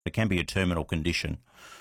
It can be a terminal condition.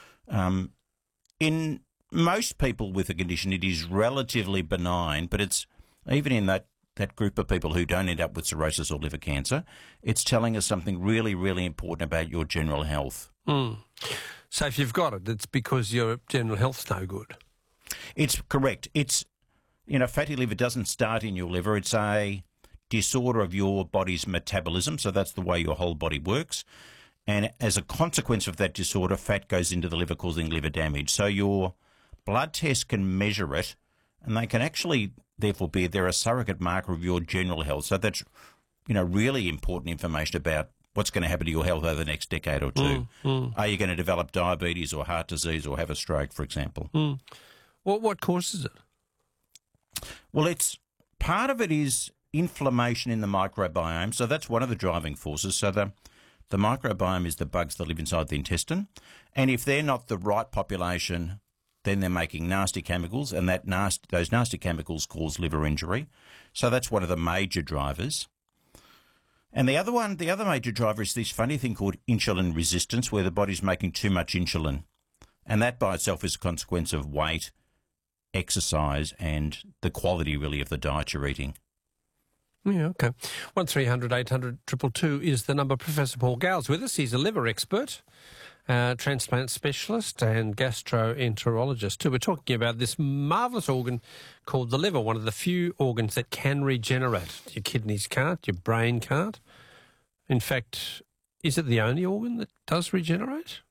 In most people with a condition, it is relatively benign, but it's even in that group of people who don't end up with cirrhosis or liver cancer, it's telling us something really, really important about your general health. So if you've got it, it's because your general health's no good. It's correct. It's, fatty liver doesn't start in your liver. It's a disorder of your body's metabolism, so that's the way your whole body works. And as a consequence of that disorder, fat goes into the liver, causing liver damage. So your blood test can measure it, and they can actually, therefore, they're a surrogate marker of your general health. So that's, really important information about what's going to happen to your health over the next decade or two. Are you going to develop diabetes or heart disease or have a stroke, for example? What causes it? Well, part of it is inflammation in the microbiome. So that's one of the driving forces. So the microbiome is the bugs that live inside the intestine. And if they're not the right population, then they're making nasty chemicals, and those nasty chemicals cause liver injury. So that's one of the major drivers. And the other major driver is this funny thing called insulin resistance, where the body's making too much insulin. And that by itself is a consequence of weight, exercise, and the quality, really, of the diet you're eating. Yeah, okay. 1300 800 222 is the number. Professor Paul Gow's with us. He's a liver expert, transplant specialist and gastroenterologist too. We're talking about this marvellous organ called the liver, one of the few organs that can regenerate. Your kidneys can't, your brain can't. In fact, is it the only organ that does regenerate?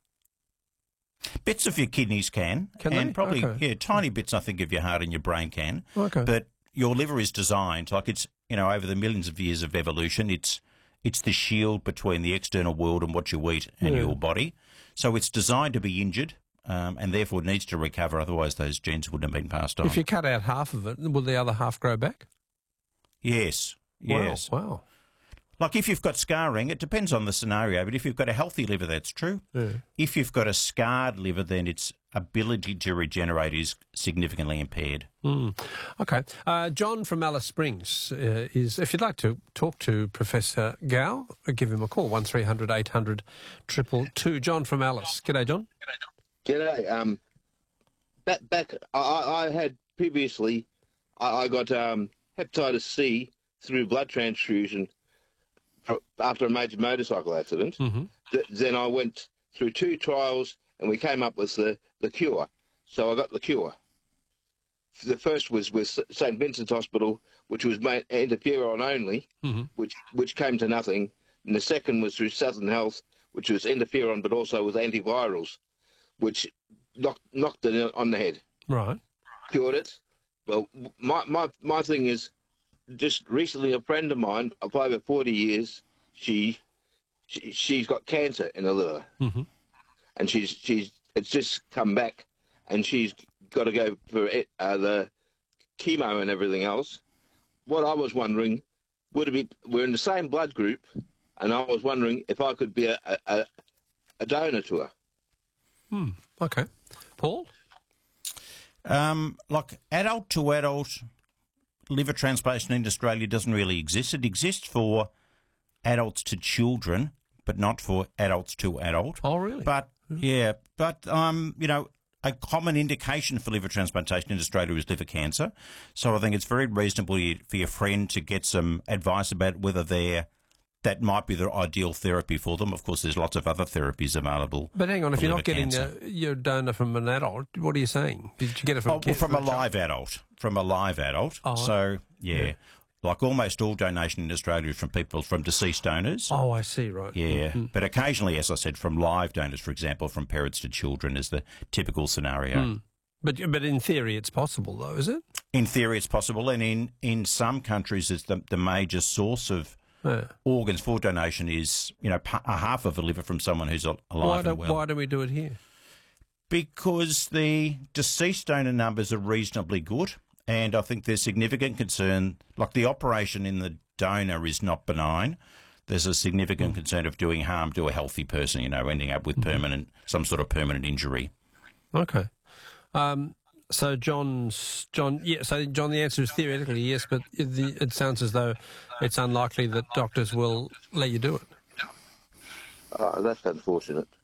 Bits of your kidneys can. Can and they? probably, Okay. tiny bits, I think, of your heart and your brain can. Okay. But your liver is designed, like it's, over the millions of years of evolution, it's the shield between the external world and what you eat and your body. So it's designed to be injured, and therefore needs to recover, otherwise those genes wouldn't have been passed on. If you cut out half of it, will the other half grow back? Yes. Wow. Like if you've got scarring, it depends on the scenario, but if you've got a healthy liver, that's true. Yeah. If you've got a scarred liver, then its ability to regenerate is significantly impaired. Okay. John from Alice Springs is, if you'd like to talk to Professor Gow, give him a call, 1300 800 222. John from Alice. G'day, John. G'day. I had previously, I got hepatitis C through blood transfusion after a major motorcycle accident. Then I went through 2 trials and we came up with the cure. So I got the cure. The first was with St Vincent's Hospital, which was made interferon only, which came to nothing. And the second was through Southern Health, which was interferon but also with antivirals, which knocked it on the head. Right. Cured it. Well, my thing is, just recently a friend of mine of over 40 years, she's got cancer in her liver. And it's just come back, and she's got to go for the chemo and everything else. What I was wondering, we're in the same blood group, and I was wondering if I could be a donor to her. Okay. Paul? Like adult to adult, liver transplantation in Australia doesn't really exist. It exists for adults to children, but not for adults to adult. Oh, really? But a common indication for liver transplantation in Australia is liver cancer. So I think it's very reasonable for your friend to get some advice about whether that might be the ideal therapy for them. Of course, there's lots of other therapies available. But hang on, if you're not getting cancer. your donor from an adult, what are you saying? Did you get it from from a live adult? From a live adult. Oh, so, yeah. Like almost all donation in Australia is from people, from deceased donors. Oh, I see, right. Yeah. But occasionally, as I said, from live donors, for example, from parents to children is the typical scenario. But in theory, it's possible, though, is it? In theory, it's possible. And in some countries, it's the major source of organs for donation is, a half of a liver from someone who's alive and well. Why don't we do it here? Because the deceased donor numbers are reasonably good, and I think there's significant concern, like the operation in the donor is not benign. There's a significant concern of doing harm to a healthy person, ending up with some sort of permanent injury. Okay. So John, the answer is theoretically yes, but it sounds as though it's unlikely that doctors will let you do it. That's unfortunate.